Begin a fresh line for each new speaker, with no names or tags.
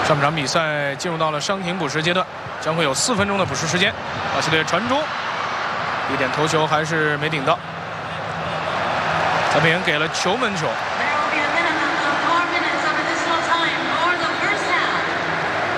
上半场比赛进入到了伤停补时阶段，将会有4分钟的补时时间。巴西队传中，一点头球还是没顶到，裁判员给了球门球。